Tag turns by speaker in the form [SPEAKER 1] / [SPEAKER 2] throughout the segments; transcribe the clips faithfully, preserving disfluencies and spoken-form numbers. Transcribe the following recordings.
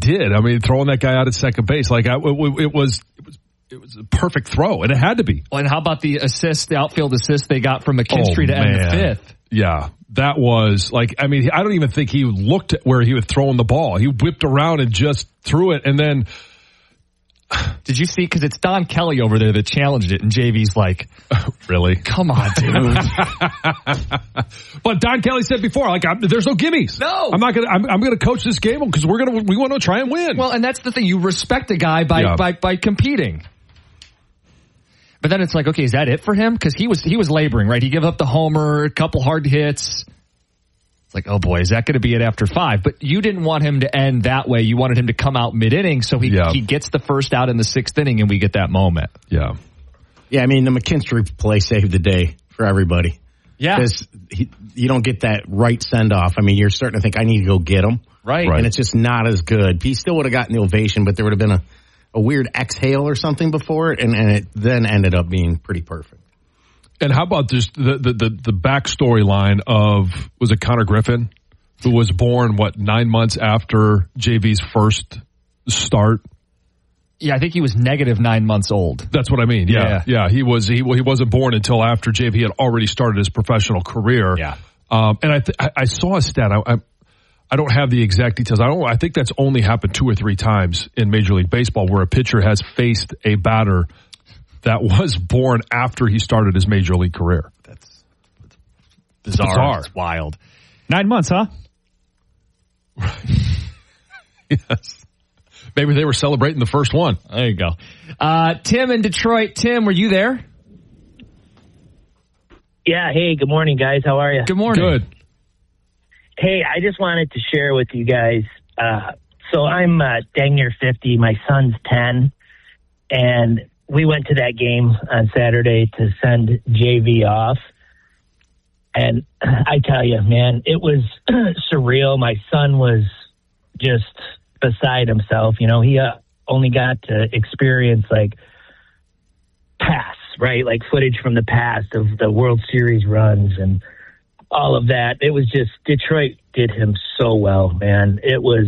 [SPEAKER 1] did. I mean, throwing that guy out at second base, like I, it, it was, it was, it was a perfect throw, and it had to be.
[SPEAKER 2] Well, and how about the assist, the outfield assist they got from McKinstry
[SPEAKER 1] oh,
[SPEAKER 2] to
[SPEAKER 1] man.
[SPEAKER 2] end the fifth?
[SPEAKER 1] Yeah, that was like, I mean, I don't even think he looked at where he was throwing the ball. He whipped around and just threw it, and then.
[SPEAKER 2] Did you see? Because it's Don Kelly over there that challenged it, and J V's like,
[SPEAKER 1] really?
[SPEAKER 2] Come on, dude.
[SPEAKER 1] But Don Kelly said before, like, I'm, there's no gimmies.
[SPEAKER 2] No,
[SPEAKER 1] I'm not gonna. I'm, I'm gonna coach this game because we're gonna. We want to try and win.
[SPEAKER 2] Well, and that's the thing. You respect a guy by yeah. by by competing. But then it's like, okay, is that it for him? Because he was he was laboring, right? He gave up the homer, a couple hard hits. Like, oh boy, is that going to be it after five? But you didn't want him to end that way. You wanted him to come out mid-inning, so he yeah. he gets the first out in the sixth inning, and we get that moment.
[SPEAKER 1] Yeah.
[SPEAKER 3] Yeah, I mean, the McKinstry play saved the day for everybody.
[SPEAKER 2] Yeah.
[SPEAKER 3] Because you don't get that right send-off. I mean, you're starting to think, I need to go get him.
[SPEAKER 2] Right.
[SPEAKER 3] And it's just not as good. He still would have gotten the ovation, but there would have been a, a weird exhale or something before it, and, and it then ended up being pretty perfect.
[SPEAKER 1] And how about just the the the, the backstory line of, was it Connor Griffin, who was born, what, nine months after J V's first start?
[SPEAKER 2] Yeah, I think he was negative nine months old.
[SPEAKER 1] That's what I mean. Yeah, yeah. yeah he was he he wasn't born until after J V had already started his professional career.
[SPEAKER 2] Yeah.
[SPEAKER 1] Um, and I th- I saw a stat. I, I I don't have the exact details. I don't. I think that's only happened two or three times in Major League Baseball where a pitcher has faced a batter that was born after he started his Major League career.
[SPEAKER 2] That's, that's bizarre. bizarre. It's wild. Nine months, huh?
[SPEAKER 1] Yes. Maybe they were celebrating the first one.
[SPEAKER 2] There you go. Uh, Tim in Detroit. Tim, were you there?
[SPEAKER 4] Yeah. Hey, good morning, guys. How are you?
[SPEAKER 2] Good morning.
[SPEAKER 1] Good.
[SPEAKER 4] Hey, I just wanted to share with you guys. Uh, so I'm uh, dang near fifty. My son's ten. And we went to that game on Saturday to send J V off. And I tell you, man, it was surreal. My son was just beside himself. You know, he uh, only got to experience like past, right? Like footage from the past of the World Series runs and all of that. It was just, Detroit did him so well, man. It was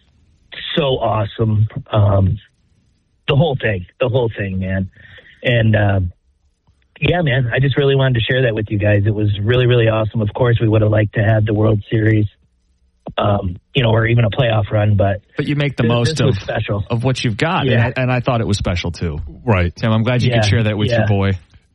[SPEAKER 4] so awesome. Um, The whole thing, the whole thing, man. And, uh, yeah, man, I just really wanted to share that with you guys. It was really, really awesome. Of course, we would have liked to have the World Series, um, you know, or even a playoff run, but.
[SPEAKER 2] But you make the
[SPEAKER 4] this,
[SPEAKER 2] most
[SPEAKER 4] this
[SPEAKER 2] of,
[SPEAKER 4] special.
[SPEAKER 2] of what you've got.
[SPEAKER 4] Yeah.
[SPEAKER 2] And, and I thought it was special, too.
[SPEAKER 1] Right.
[SPEAKER 2] Tim, I'm glad you
[SPEAKER 4] yeah.
[SPEAKER 2] could share that with
[SPEAKER 4] yeah.
[SPEAKER 2] your boy.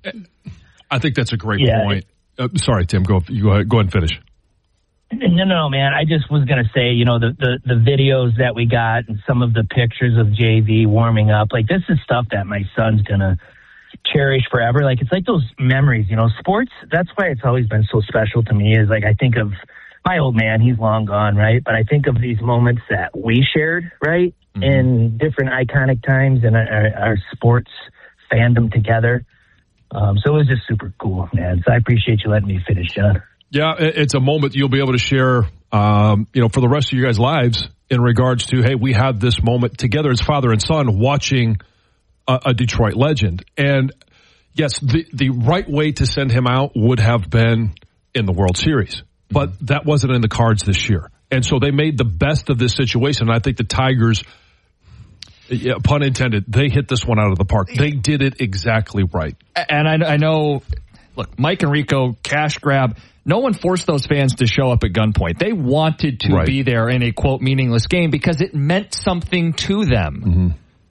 [SPEAKER 1] I think that's a great
[SPEAKER 4] yeah.
[SPEAKER 1] point. Uh, sorry, Tim, go, you go ahead, go ahead and finish.
[SPEAKER 4] No, no, man. I just was going to say, you know, the, the, the videos that we got and some of the pictures of J V warming up, like this is stuff that my son's going to cherish forever. Like it's like those memories, you know, sports. That's why it's always been so special to me is like I think of my old man, he's long gone, right? But I think of these moments that we shared, right? Mm-hmm. In different iconic times in our, our sports fandom together. Um, so it was just super cool, man. So I appreciate you letting me finish, John.
[SPEAKER 1] Yeah, it's a moment you'll be able to share, um, you know, for the rest of your guys' lives in regards to, hey, we had this moment together as father and son watching a, a Detroit legend. And yes, the, the right way to send him out would have been in the World Series, but that wasn't in the cards this year. And so they made the best of this situation. And I think the Tigers, yeah, pun intended, they hit this one out of the park. They did it exactly right.
[SPEAKER 2] And I, I know, look, Mike and Rico, cash grab. No one forced those fans to show up at gunpoint. They wanted to right. be there in a, quote, meaningless game because it meant something to them.
[SPEAKER 1] Mm-hmm.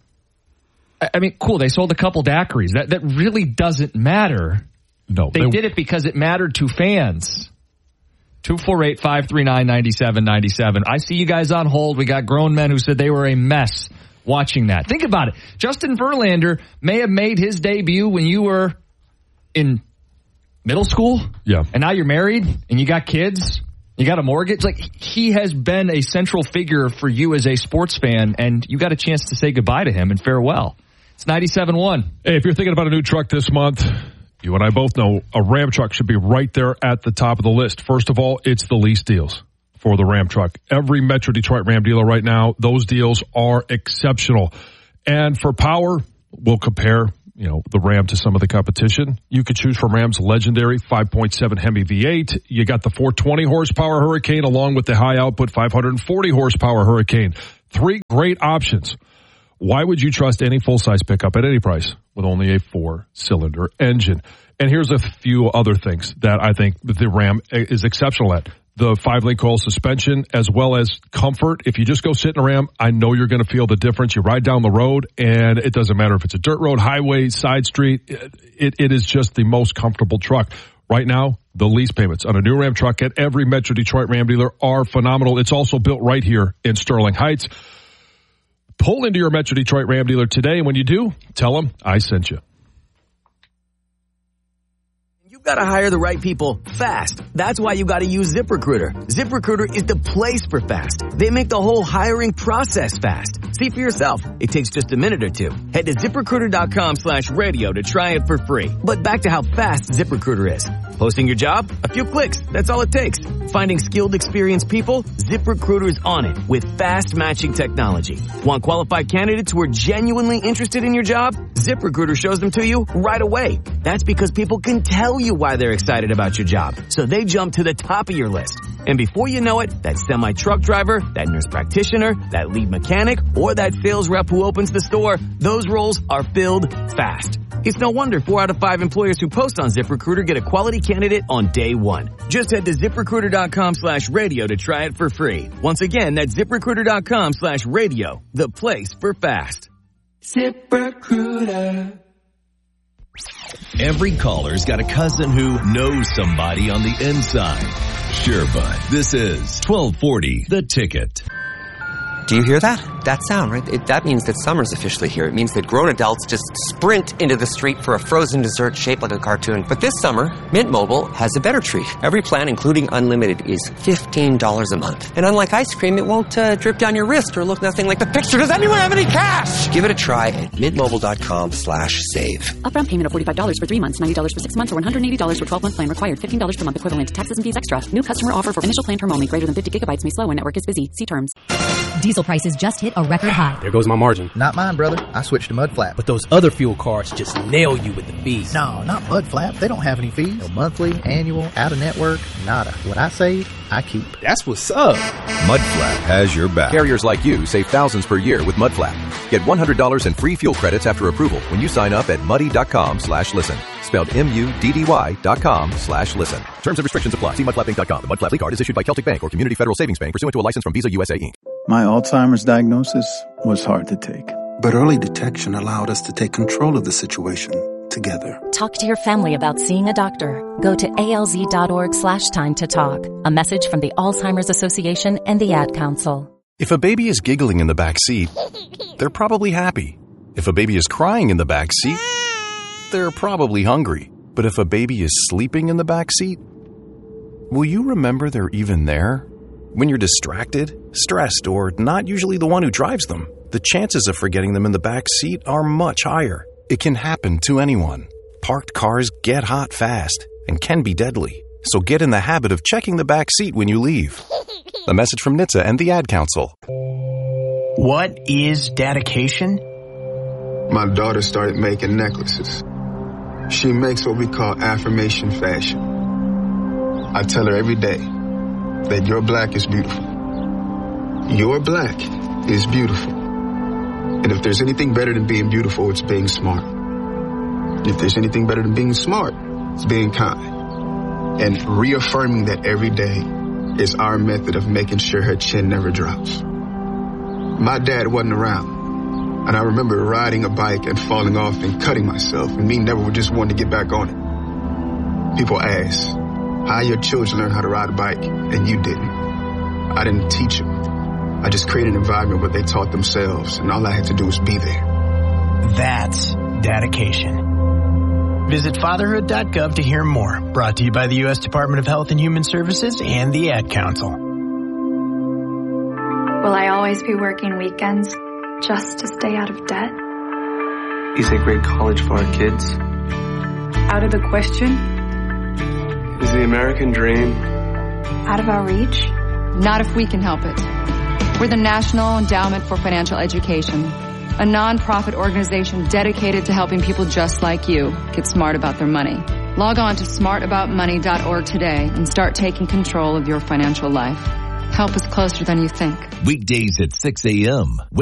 [SPEAKER 2] I, I mean, cool, they sold a couple daiquiris. That that really doesn't matter.
[SPEAKER 1] No,
[SPEAKER 2] They, they did it because it mattered to fans. two four eight, five three nine, nine seven nine seven. I see you guys on hold. We got grown men who said they were a mess watching that. Think about it. Justin Verlander may have made his debut when you were in middle school,
[SPEAKER 1] yeah,
[SPEAKER 2] and now you're married and you got kids, you got a mortgage. Like he has been a central figure for you as a sports fan, and you got a chance to say goodbye to him and farewell. It's ninety-seven one.
[SPEAKER 1] Hey, if you're thinking about a new truck this month, you and I both know a Ram truck should be right there at the top of the list. First of all, it's the lease deals for the Ram truck. Every Metro Detroit Ram dealer right now, those deals are exceptional. And for power, we'll compare you know, the Ram to some of the competition. You could choose from Ram's legendary five point seven Hemi V eight. You got the four hundred twenty horsepower Hurricane along with the high output five hundred forty horsepower Hurricane. Three great options. Why would you trust any full-size pickup at any price with only a four-cylinder engine? And here's a few other things that I think the Ram is exceptional at. The five-link coil suspension, as well as comfort. If you just go sit in a Ram, I know you're going to feel the difference. You ride down the road, and it doesn't matter if it's a dirt road, highway, side street. It, it is just the most comfortable truck. Right now, the lease payments on a new Ram truck at every Metro Detroit Ram dealer are phenomenal. It's also built right here in Sterling Heights. Pull into your Metro Detroit Ram dealer today, and when you do, tell them I sent you.
[SPEAKER 5] You've got to hire the right people fast. That's why you got to use ZipRecruiter. ZipRecruiter is the place for fast. They make the whole hiring process fast. See for yourself. It takes just a minute or two. Head to ZipRecruiter.com slash radio to try it for free. But back to how fast ZipRecruiter is. Posting your job? A few clicks. That's all it takes. Finding skilled, experienced people? ZipRecruiter is on it with fast matching technology. Want qualified candidates who are genuinely interested in your job? ZipRecruiter shows them to you right away. That's because people can tell you why they're excited about your job. So they jump to the top of your list. And before you know it, that semi-truck driver, that nurse practitioner, that lead mechanic, or that sales rep who opens the store, those roles are filled fast. It's no wonder four out of five employers who post on ZipRecruiter get a quality candidate on day one. Just head to ZipRecruiter.com slash radio to try it for free. Once again, that's ZipRecruiter.com slash radio, the place for fast.
[SPEAKER 6] ZipRecruiter. Every caller's got a cousin who knows somebody on the inside. Sure, bud. This is twelve forty, The Ticket.
[SPEAKER 7] Do you hear that? That sound, right? It, that means that summer's officially here. It means that grown adults just sprint into the street for a frozen dessert shaped like a cartoon. But this summer, Mint Mobile has a better treat. Every plan, including unlimited, is fifteen dollars a month. And unlike ice cream, it won't uh, drip down your wrist or look nothing like the picture. Does anyone have any cash? Give it a try at mintmobile.com slash save.
[SPEAKER 8] Upfront payment of forty-five dollars for three months, ninety dollars for six months, or one hundred eighty dollars for twelve-month plan required. fifteen dollars per month equivalent. Taxes and fees extra. New customer offer for initial plan term only. Greater than fifty gigabytes may slow when network is busy. See terms.
[SPEAKER 9] Diesel prices just hit a record high.
[SPEAKER 10] There goes my margin.
[SPEAKER 11] Not mine, brother. I switched to Mudflap.
[SPEAKER 10] But those other fuel cards just nail you with the fees.
[SPEAKER 11] No, not Mudflap. They don't have any fees. No monthly, annual, out-of-network, nada. What I save, I keep.
[SPEAKER 10] That's what's up.
[SPEAKER 12] Mudflap has your back. Carriers like you save thousands per year with Mudflap. Get one hundred dollars in free fuel credits after approval when you sign up at muddy.com slash listen. Spelled M-U-D-D-Y dot com slash listen. Terms and restrictions apply. See mudflap inc dot com. The Mudflap card is issued by Celtic Bank or Community Federal Savings Bank pursuant to a license from Visa U S A Incorporated.
[SPEAKER 13] My Alzheimer's diagnosis was hard to take, but early detection allowed us to take control of the situation together.
[SPEAKER 9] Talk to your family about seeing a doctor. Go to alz.org slash time to talk. A message from the Alzheimer's Association and the Ad Council.
[SPEAKER 14] If a baby is giggling in the back seat, they're probably happy. If a baby is crying in the back seat, they're probably hungry. But if a baby is sleeping in the back seat, will you remember they're even there? When you're distracted, stressed, or not usually the one who drives them, the chances of forgetting them in the back seat are much higher. It can happen to anyone. Parked cars get hot fast and can be deadly. So get in the habit of checking the back seat when you leave. A message from N H T S A and the Ad Council.
[SPEAKER 15] What is dedication?
[SPEAKER 16] My daughter started making necklaces. She makes what we call affirmation fashion. I tell her every day that your black is beautiful. Your black is beautiful. And if there's anything better than being beautiful, it's being smart. If there's anything better than being smart, it's being kind. And reaffirming that every day is our method of making sure her chin never drops. My dad wasn't around, and I remember riding a bike and falling off and cutting myself, and me never just wanting to get back on it. People ask, how your children learn how to ride a bike, and you didn't. I didn't teach them. I just created an environment where they taught themselves, and all I had to do was be there.
[SPEAKER 15] That's dedication. Visit fatherhood dot gov to hear more. Brought to you by the U S Department of Health and Human Services and the Ad Council.
[SPEAKER 17] Will I always be working weekends just to stay out of debt?
[SPEAKER 18] Is a great college for our kids?
[SPEAKER 17] Out of the question?
[SPEAKER 18] Is the American dream
[SPEAKER 17] out of our reach?
[SPEAKER 19] Not if we can help it. We're the National Endowment for Financial Education. a nonprofit organization dedicated to helping people just like you get smart about their money. Log on to smart about money dot org today and start taking control of your financial life. Help is closer than you think.
[SPEAKER 6] Weekdays at six a.m.